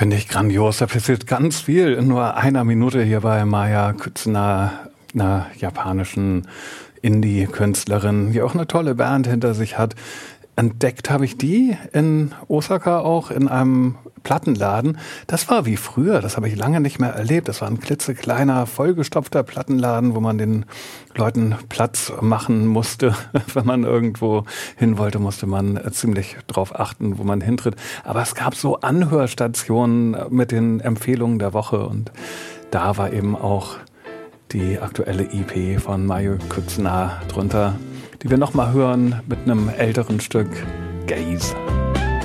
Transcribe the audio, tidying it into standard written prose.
Finde ich grandios. Da passiert ganz viel in nur einer Minute hier bei Maya Kutsuna, einer japanischen Indie-Künstlerin, die auch eine tolle Band hinter sich hat. Entdeckt habe ich die in Osaka auch in einem Plattenladen. Das war wie früher, das habe ich lange nicht mehr erlebt. Das war ein klitzekleiner, vollgestopfter Plattenladen, wo man den Leuten Platz machen musste. Wenn man irgendwo hin wollte, musste man ziemlich drauf achten, wo man hintritt. Aber es gab so Anhörstationen mit den Empfehlungen der Woche und da war eben auch die aktuelle EP von Mayu Kutsuna drunter, die wir nochmal hören mit einem älteren Stück, Gaze.